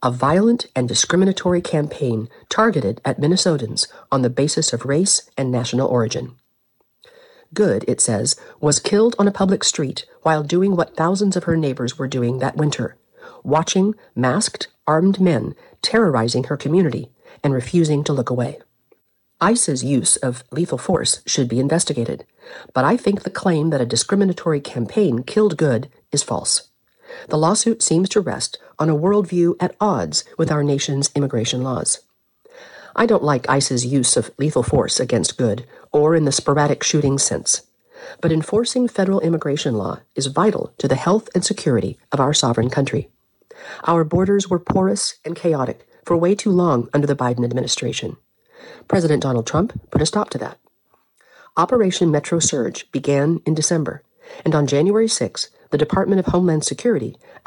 a violent and discriminatory campaign targeted at Minnesotans on the basis of race and national origin. Good, it says, was killed on a public street while doing what thousands of her neighbors were doing that winter, watching masked, armed men terrorizing her community and refusing to look away. ICE's use of lethal force should be investigated, but I think the claim that a discriminatory campaign killed Good is false. The lawsuit seems to rest on a worldview at odds with our nation's immigration laws. I don't like ICE's use of lethal force against Good, or in the sporadic shooting sense, but enforcing federal immigration law is vital to the health and security of our sovereign country. Our borders were porous and chaotic for way too long under the Biden administration. President Donald Trump put a stop to that. Operation Metro Surge began in December, and on January sixth, the Department of Homeland Security